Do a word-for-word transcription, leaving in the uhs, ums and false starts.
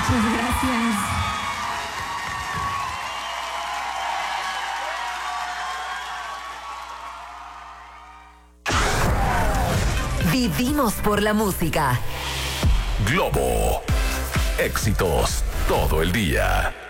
Muchas gracias. Vivimos por la música. Globo. Éxitos todo el día.